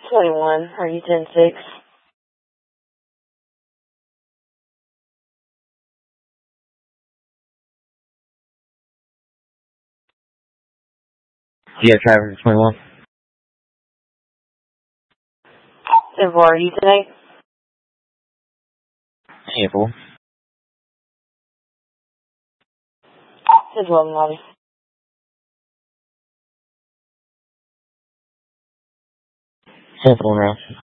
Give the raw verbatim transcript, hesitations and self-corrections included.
twenty-one, are you ten six? Yeah, Travis twenty-one. ten four, are you ten eight? ten four. ten twelve, lobby. ten four now.